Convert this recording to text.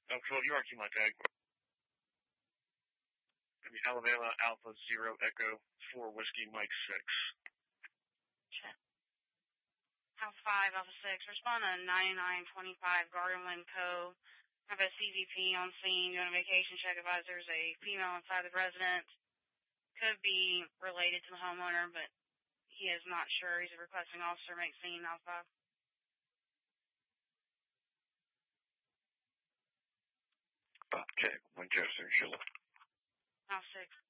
Oh, 12, you are key my tag. Alabama Alpha 0 Echo 4 Whiskey Mike 6. Check. House 5 Alpha 6. Respond to 9925 Garden Wind Co. Have a CVP on scene doing a vacation check. Advisor is a female inside the residence. Could be related to the homeowner, but he is not sure. He's a requesting officer. Make scene Alpha. Check. Winchester, Sheila. House 6.